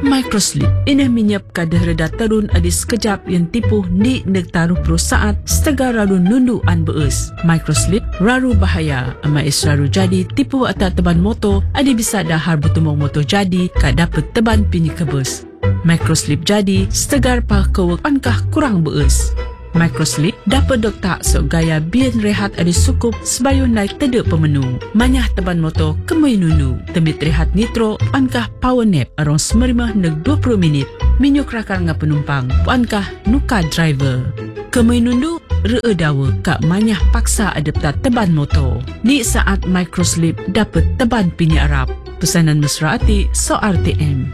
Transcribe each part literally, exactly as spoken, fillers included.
Microslip ini menyiapkan reda turun adi sekejap yang tipu ni nek taruh pro saat setengah raru nundu an beus. Microslip raru bahaya ama is raru jadi tipu atas teban motor adi bisa dahar bertumong motor jadi kak dapat teban pini kebus. Microslip jadi setegar pa kewek pankah kurang beus. Microslip dapat dok tak sok gaya bian rehat ada sukup sebayun naik tedek pemenu. Manyah teban motor kemui nunu. Temit rehat nitro pankah power nap arong semerimah neg dua puluh minit. Minyuk rakal nga penumpang pankah nuka driver. Kemui nunu ree dawa kak manyah paksa adapta teban motor. Ni saat Microslip dapat teban pini Arab. Pesanan mesra hati so R T M.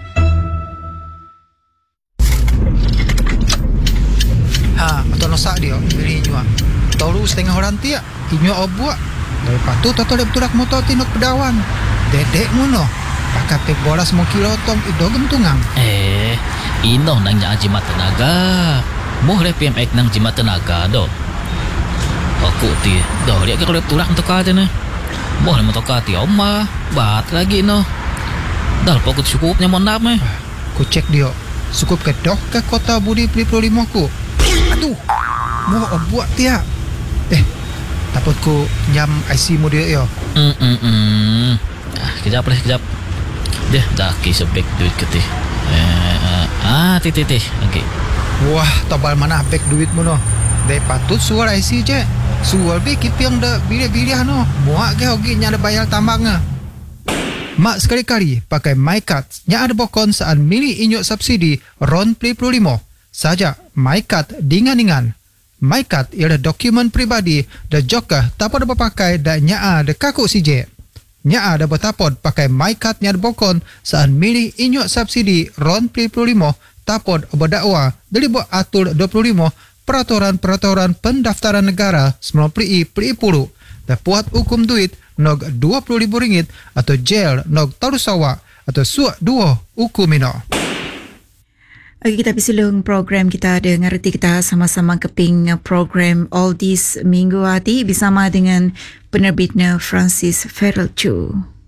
Ha, atau nosak dia beli inyo ah. Tolu setengah orang tiak, inyo obuak. Lepas tu toto lep turak motor tinuk pedawan. Dedek ngono. Pakai pek bola semua kilotong ido gentungang. Eh, ino nang nya jimat tenaga. Moh le P M X nang jimat tenaga do. Aku ti, do dia ke lep turak untuk ka na. Moh le motor ka ti oma, bat lagi no. Dal pokok cukupnya mondap meh. Ku cek dia. Cukup ke doh ke kota Budi P puluh lima ku. Aduh, mau buat tiap. Eh, takut ku nyam I C mu dia yo. Hmm hmm hmm. Ah, kejap lah kejap. Dia dah kisah back duit ke teh. Eh, uh, ah, teh teh teh. Okey. Wah, tobal mana back duit mu no. Dai patut suar I C je. Suar be kipiang dah bilih-bilih no. Muak ke hogi nya ada bayar tambangnya. Mak sekali-kali pakai MyCard nya ada bokon saat milih inyo subsidi RON P puluh lima. Saja MyCard dingan-dingan. MyCard ialah dokumen pribadi dan juga dapat berpakai dan nyaa de kaku sije. Nyaa ada bertapod pakai MyCard nya bokon saat milih inyo subsidi RON P puluh lima tapod berdakwa dari buat atur dua puluh lima peraturan-peraturan pendaftaran negara sembilan puluh dan puat hukum duit nog dua puluh ribu ringgit atau jail nog tarusawa atau suak dua hukum ino. Okay, kita pisulung program kita dengan reti kita sama-sama keping program All This minggu hati bersama dengan penerbitnya Francis Farrell Chu.